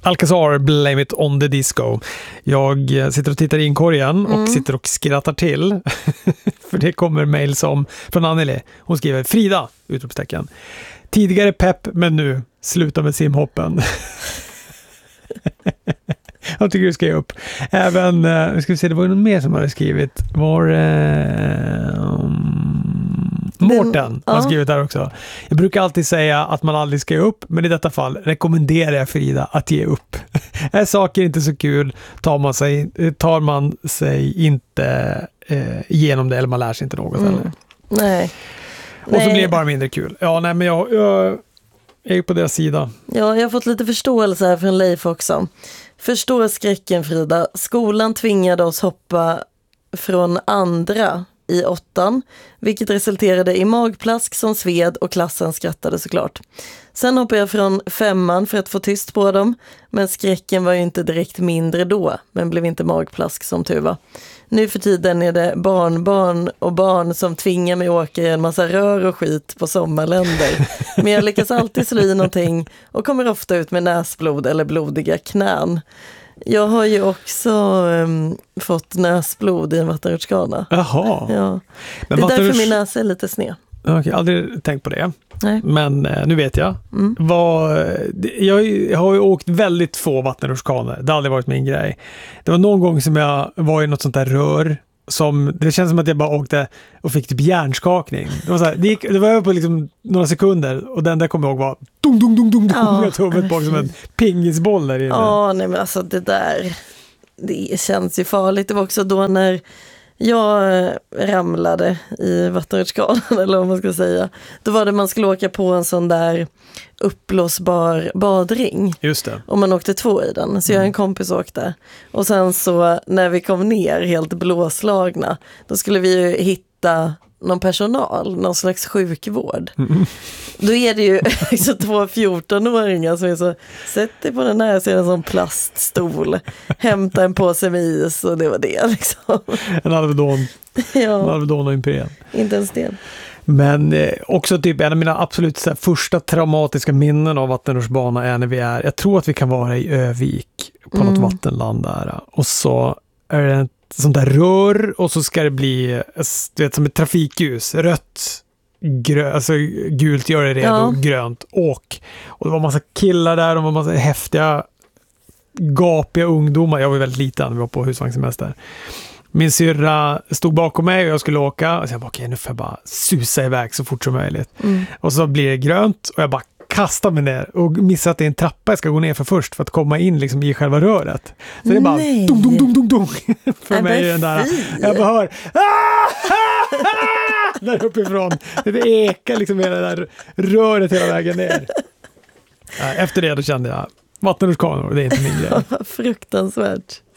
Alcazar, Blame It On The Disco. Jag sitter och tittar i inkorgen och sitter och skrattar till. För det kommer mejl från Anneli. Hon skriver Frida, utropstecken. Tidigare pepp, men nu sluta med simhoppen. Jag tycker du ska ge upp. Även, ska vi se, det var ju någon mer som hade skrivit. Mårten har skrivit där också. Jag brukar alltid säga att man aldrig ska ge upp, men i detta fall rekommenderar jag Frida att ge upp. Är saker inte så kul tar man sig inte igenom det, eller man lär sig inte något heller. Nej. Och så blir det bara mindre kul. Ja, nej, men jag är ju på deras sida. Ja, jag har fått lite förståelse här från Leif också. Förstår skräcken, Frida. Skolan tvingade oss hoppa från andra i 8:an, vilket resulterade i magplask som sved och klassen skrattade såklart. Sen hoppade jag från 5:an för att få tyst på dem, men skräcken var ju inte direkt mindre då, men blev inte magplask som tur var. Nu för tiden är det barnbarn och barn som tvingar mig åka i en massa rör och skit på sommarländer. Men jag lyckas alltid slå i någonting och kommer ofta ut med näsblod eller blodiga knän. Jag har ju också fått näsblod i en vattenrutschkana. Jaha. Ja. Men det är därför min näsa är lite sned. Okej, aldrig tänkt på det. Nej. Men nu vet jag. Jag har ju åkt väldigt få vattenrutschkanor. Det har aldrig varit min grej. Det var någon gång som jag var i något sånt där rör. Det känns som att jag bara åkte och fick typ hjärnskakning. Det var så här, det var över på liksom några sekunder och den där kommer jag ihåg var dong dong dong dong dong. Jag tog huvudet bak som en pingisboll där inne. Ja, nej men alltså det känns ju farligt. Det var också då när jag ramlade i vattenrutschkanan eller vad man ska säga. Då var det man skulle åka på en sån där uppblåsbar badring. Just det. Och man åkte 2 i den. Så jag och en kompis åkte. Och sen så när vi kom ner helt blåslagna, då skulle vi ju hitta någon personal, någon slags sjukvård. Då är det ju så 2 14-åringar som är så, sätt dig på den här, så är det en sån plaststol, hämta en påse med is och det var det liksom. En Alvedon. Ja. En Alvedon och Imperial. Inte en sten. Men också typ en av mina absolut första traumatiska minnen av vattenrutschbana är när jag tror att vi kan vara i Övik på något vattenland där. Och så är det ett sånt där rör och så ska det bli, du vet, som ett trafikljus, rött, alltså gult gör det redo, grönt, åk. Och det var massa killar där, och det var massa häftiga gapiga ungdomar. Jag var väldigt liten, vi var på husvagnssemester. Min syrra stod bakom mig och jag skulle åka. Och så jag bara, okej, nu får jag bara susa iväg så fort som möjligt. Och så blir det grönt och jag bara kastar mig ner och missar att det är en trappa jag ska gå ner för först för att komma in liksom i själva röret. Så det är bara dong, dong, dong, dong, dong. För mig är den där. Jag bara hör där uppifrån. Det ekar liksom hela det där röret hela vägen ner. Efter det då kände jag vattenrutschkanor, det är inte min grej. Fruktansvärt.